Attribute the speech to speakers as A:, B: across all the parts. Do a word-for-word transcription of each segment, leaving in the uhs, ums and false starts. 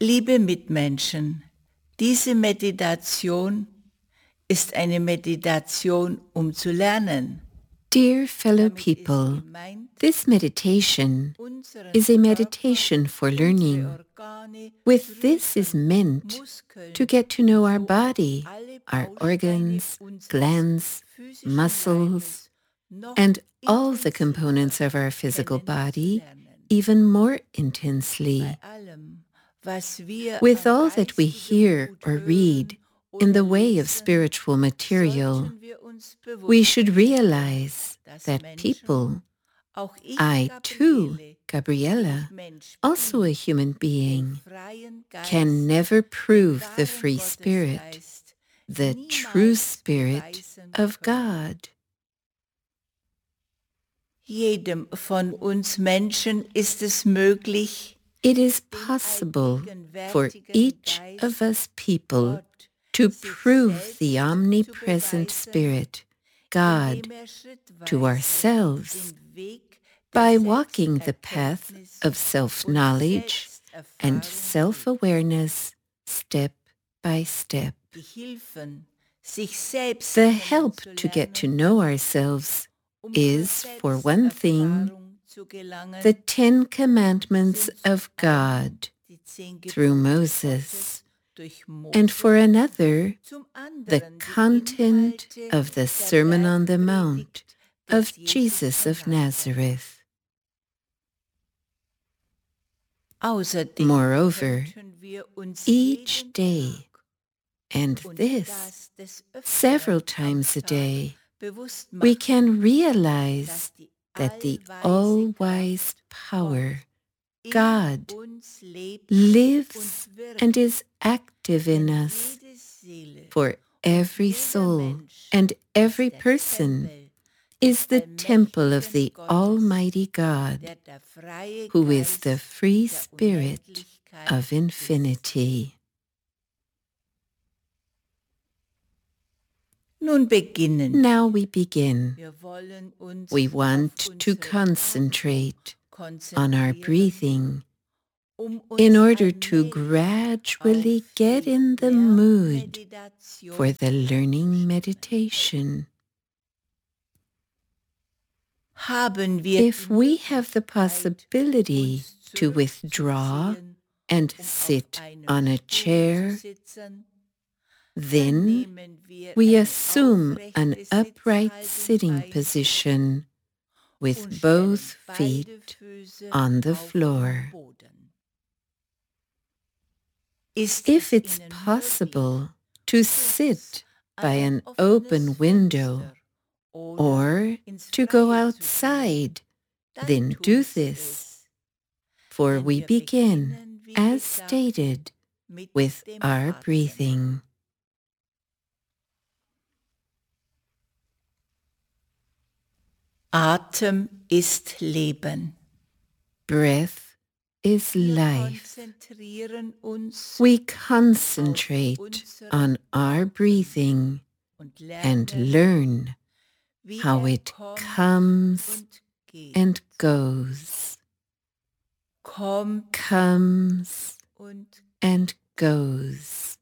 A: Liebe Mitmenschen, diese Meditation ist eine Meditation, um zu lernen.
B: Dear fellow people, this meditation is a meditation for learning. With this is meant to get to know our body, our organs, glands, muscles, and all the components of our physical body even more intensely. With all that we hear or read in the way of spiritual material, we should realize that people, I too, Gabriella, also a human being, can never prove the free spirit, the true spirit of God.
A: Jedem von uns Menschen ist es möglich,
B: it is possible for each of us people to prove the omnipresent Spirit, God, to ourselves by walking the path of self-knowledge and self-awareness step by step. The help to get to know ourselves is, for one thing, the Ten Commandments of God through Moses, and for another, the content of the Sermon on the Mount of Jesus of Nazareth. Moreover, each day, and this several times a day, we can realize that the all-wise power, God, lives and is active in us. For every soul and every person is the temple of the Almighty God, who is the free spirit of infinity. Now we begin. We want to concentrate on our breathing in order to gradually get in the mood for the learning meditation. If we have the possibility to withdraw and sit on a chair, then we assume an upright sitting position with both feet on the floor. If it's possible to sit by an open window or to go outside, then do this, for we begin, as stated, with our breathing.
A: Atem ist Leben.
B: Breath is life. We concentrate on our breathing and learn how it comes and goes. Comes and goes.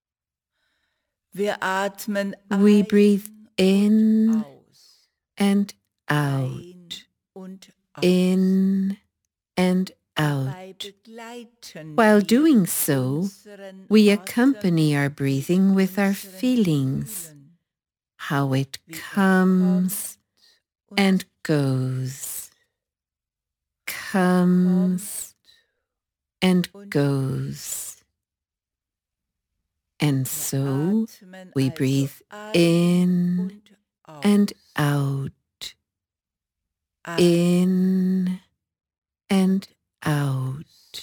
B: We breathe in and out, in and out. While doing so, we accompany our breathing with our feelings, how it comes and goes, comes and goes. And so we breathe in and out, in and out,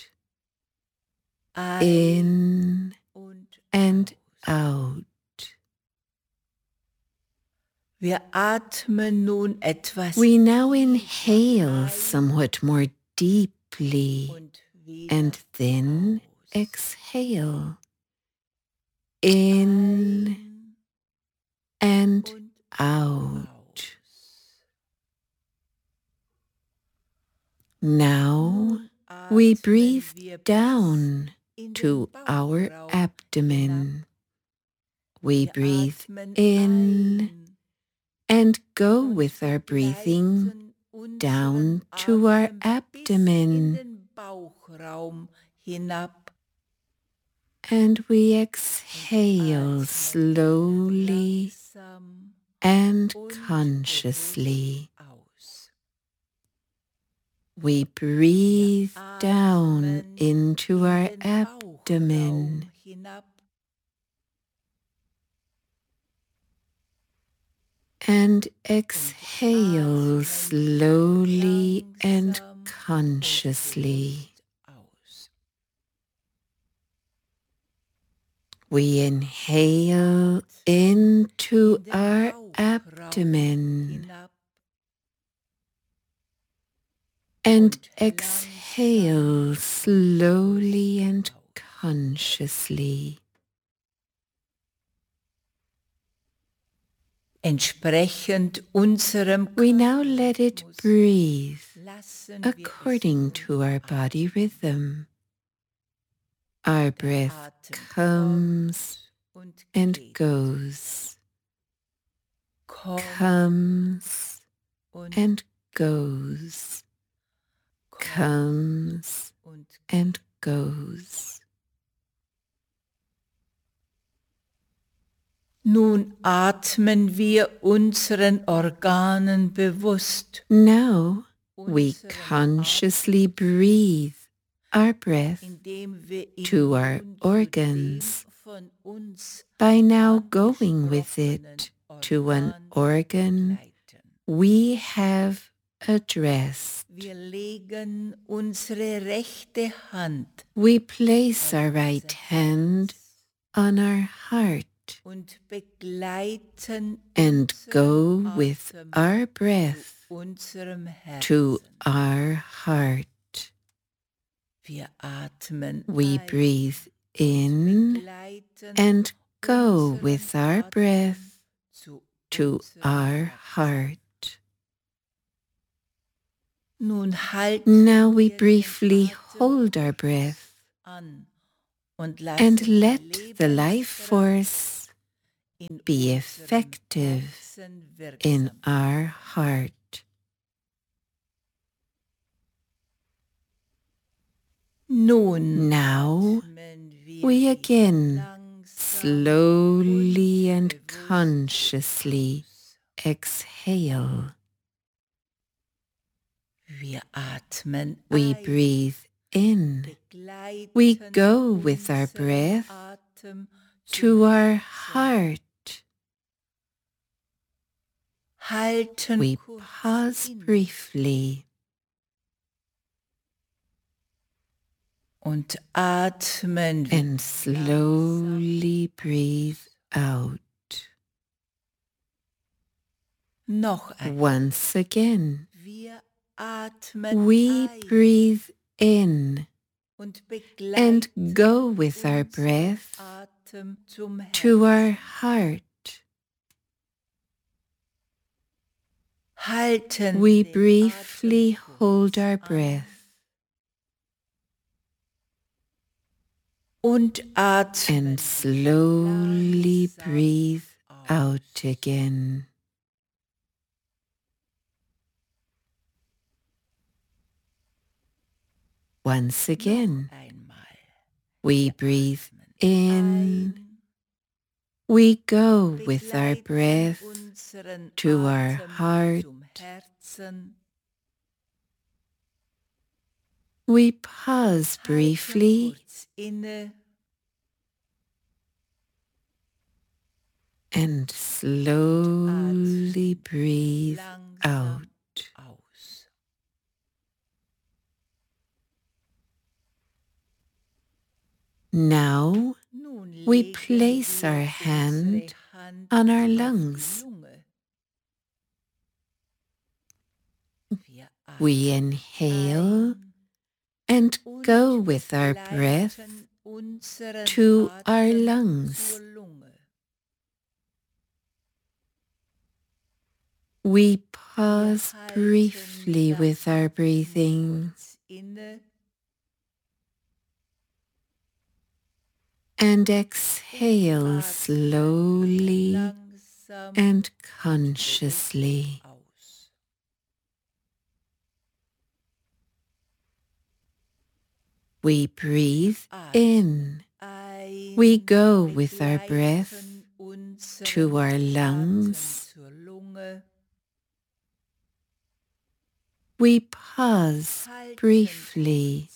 B: in and out. We now inhale somewhat more deeply and then exhale in and out. Now we breathe down to our abdomen. We breathe in and go with our breathing down to our abdomen. And we exhale slowly and consciously. We breathe down into our abdomen and exhale slowly and consciously. We inhale into our abdomen and exhale slowly and consciously.
A: Entsprechend unserem
B: We now let it breathe according to our body rhythm. Our breath comes and goes, comes and goes, comes and goes.
A: Nun atmen wir unseren Organen bewusst.
B: Now we consciously breathe our breath to our organs by now going with it to an organ we have addressed. We place our right hand on our heart and go with our breath to our heart. We breathe in and go with our breath to our heart. Now we briefly hold our breath and let the life force be effective in our heart. Now we again slowly and consciously exhale. We breathe in. We go with our breath to our heart. We pause briefly and slowly breathe out. Once again, we breathe in and go with our breath to our heart. We briefly hold our breath and slowly breathe out again. Once again, we breathe in. We go with our breath to our heart. We pause briefly and slowly breathe out. Now we place our hand on our lungs. We inhale and go with our breath to our lungs. We pause briefly with our breathing and exhale slowly and consciously. We breathe in. We go with our breath to our lungs. We pause briefly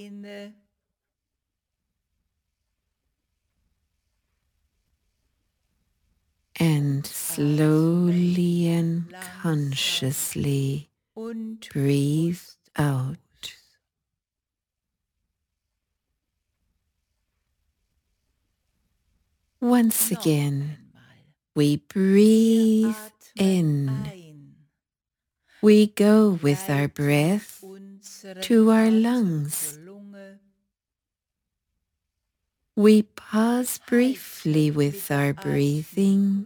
B: and slowly and consciously breathe out. Once again, we breathe in. We go with our breath to our lungs. We pause briefly with our breathing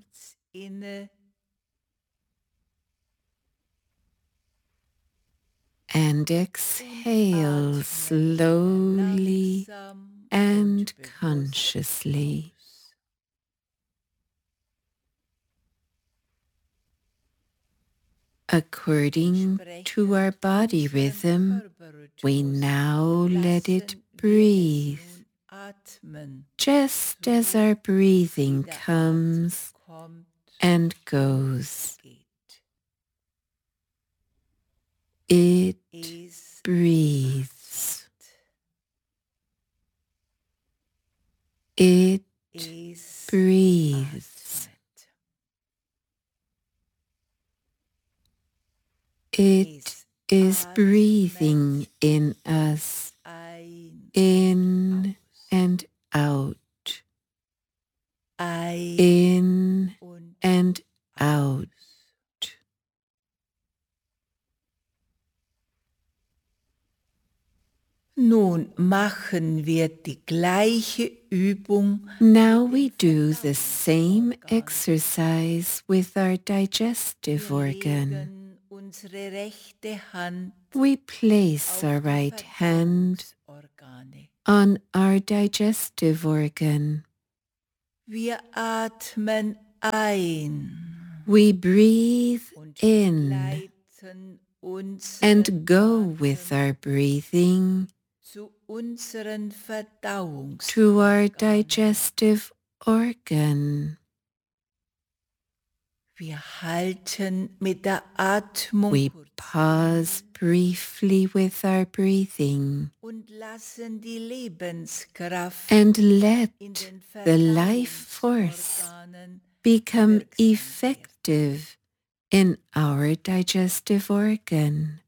B: and exhale slowly and consciously. According to our body rhythm, we now let it breathe, just as our breathing comes and goes. It breathes. It breathes. It is breathing in us, in and out, in and out.
A: Nun machen wir die gleiche Übung.
B: Now we do the same exercise with our digestive organ. We place our right hand on our digestive organ.
A: Wir atmen ein.
B: We breathe in and go with our breathing
A: zu unseren Verdauungs-
B: to our digestive organ.
A: Wir halten mit der Atmung
B: We pause briefly with our breathing
A: und lassen die Lebenskraft
B: and let
A: in den
B: the life force
A: Verdauungsorganen
B: become
A: wirksam
B: effective in our digestive organ.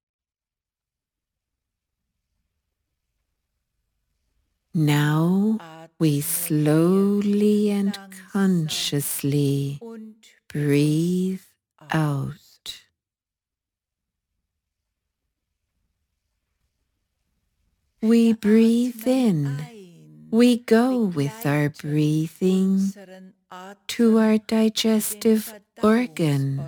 B: Now we slowly and consciously
A: und
B: breathe out. We breathe in. We go with our breathing to our digestive organ.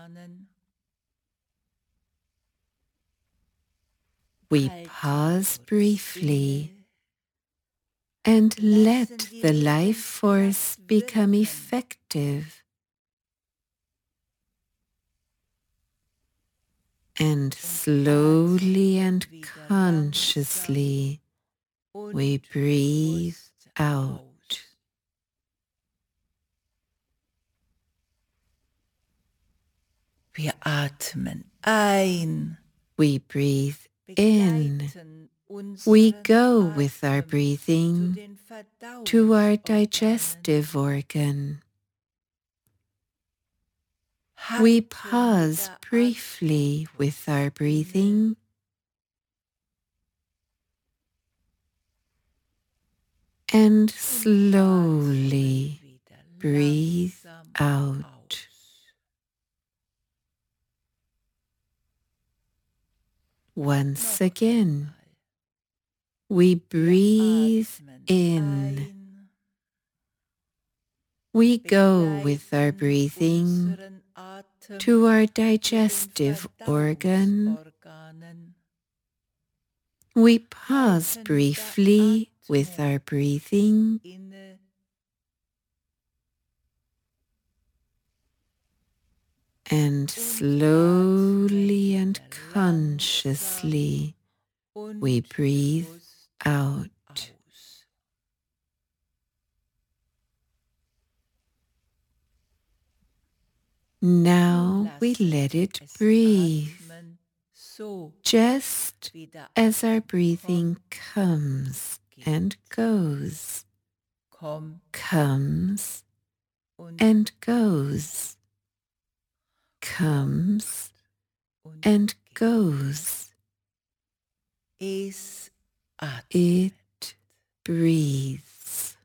B: We pause briefly and let the life force become effective. And slowly and consciously we breathe out.
A: Wir atmen ein.
B: We breathe in. We go with our breathing to our digestive organ. We pause briefly with our breathing and slowly breathe out. Once again, we breathe in. We go with our breathing to our digestive organ. We pause briefly with our breathing and slowly and consciously we breathe out. Now we let it breathe, just as our breathing comes and goes, comes and goes, comes and goes. It breathes.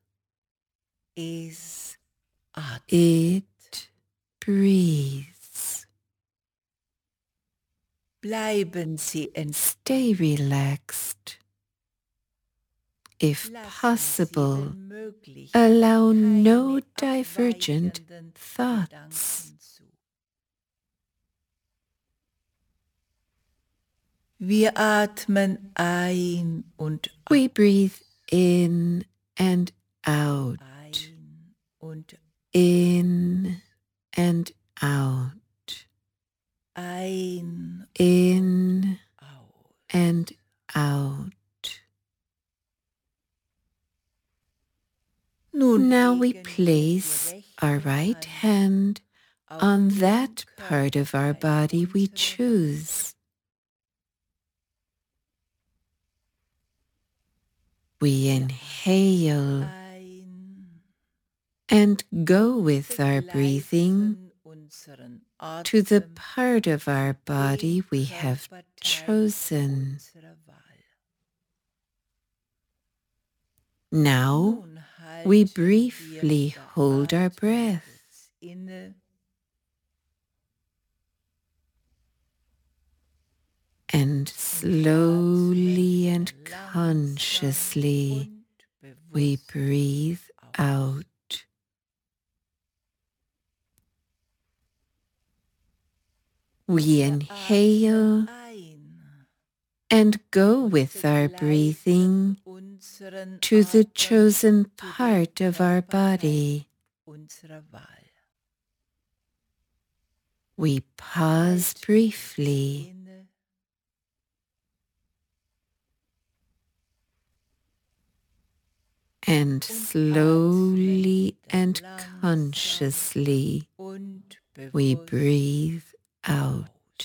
B: It breathes.
A: Bleiben Sie
B: Stay relaxed. If possible, allow no divergent thoughts.
A: Wir atmen ein und aus.
B: We breathe in and out.
A: Ein und
B: In and out.
A: ein
B: In
A: aus.
B: and out.
A: Nun
B: Now we
A: legen wir
B: place
A: die rechte
B: our right
A: Hand
B: hand
A: auf
B: on
A: den
B: that part of our
A: Körperteil
B: body we
A: unserer
B: choose. We inhale
A: ein,
B: and go with our breathing
A: begleiten unseren
B: to the
A: Atem
B: part of our
A: dem
B: body we have
A: Körperteil
B: chosen.
A: unserer Wahl.
B: Now
A: Nun
B: we
A: halten
B: briefly
A: wir
B: hold our
A: Atem
B: breath
A: kurz inne
B: and slowly and consciously we breathe out. We inhale and go with our breathing to the chosen part of our body. We pause briefly and slowly and consciously we breathe out.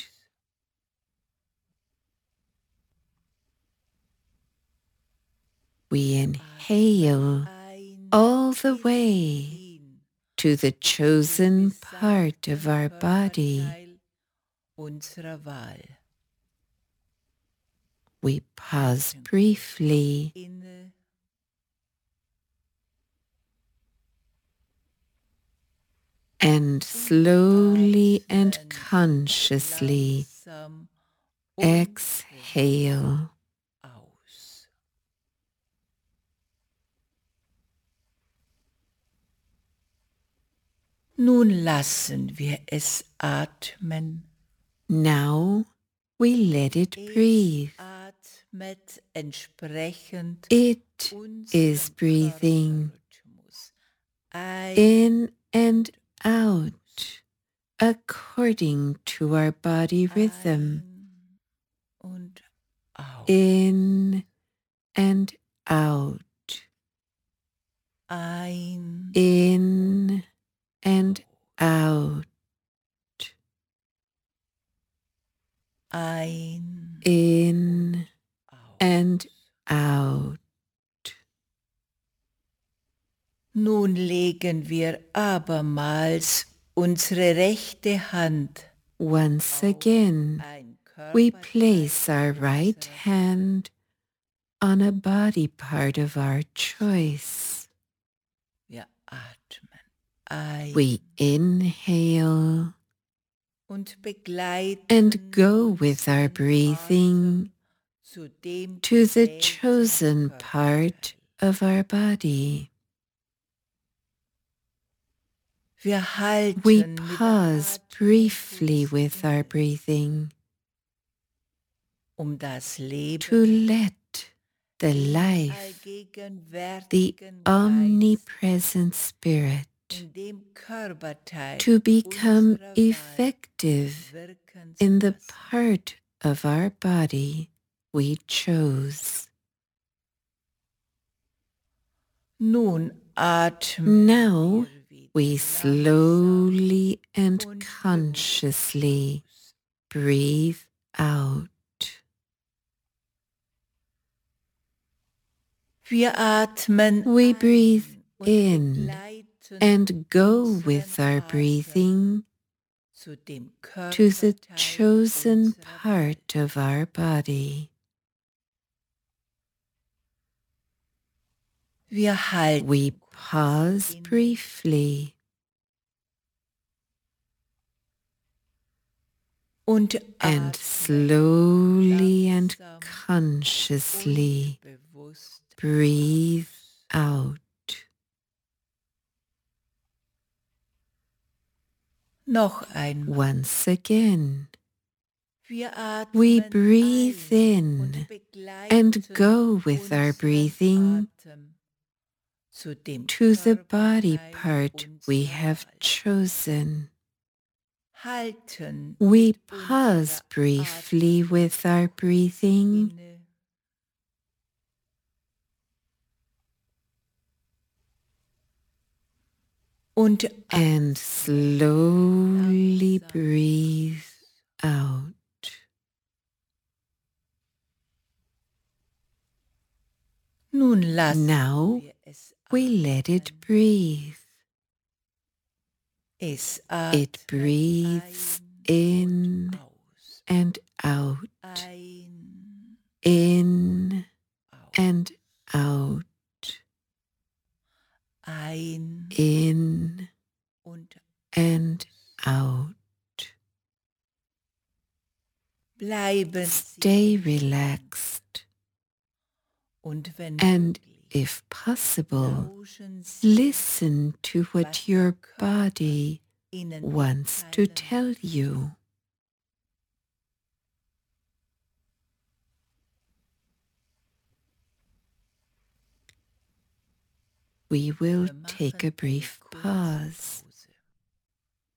B: We inhale all the way to the chosen part of our body. We pause briefly and slowly and consciously exhale.
A: Nun lassen wir es atmen.
B: Now we let it breathe.
A: Atmet entsprechend
B: It is breathing in and out according to our body rhythm.
A: Und aus.
B: In and out.
A: Ein.
B: In and out.
A: Ein.
B: In and out.
A: Nun legen wir abermals unsere rechte Hand.
B: Once again, we place our right hand on a body part of our choice.
A: Wir atmen ein.
B: We inhale
A: Und begleiten
B: and go with our breathing
A: zu dem
B: to the
A: gewählten
B: chosen part of our body.
A: Wir halten
B: We
A: mit der
B: pause
A: Atmung
B: briefly
A: kurz
B: with our
A: inne,
B: breathing
A: um das
B: to
A: Leben
B: let the life the omnipresent Spirit to become effective in the part of our body we chose. Now we slowly and consciously breathe out. We breathe in and go with our breathing to the chosen part of our body. We pause briefly and slowly and consciously breathe out. Once again, we breathe in and go with our breathing to the body part we have chosen. We pause briefly with our breathing and slowly breathe out. Now we let it breathe. It breathes in and out, in and out, in and out. Stay relaxed and, if possible, listen to what your body wants to tell you. We will take a brief pause.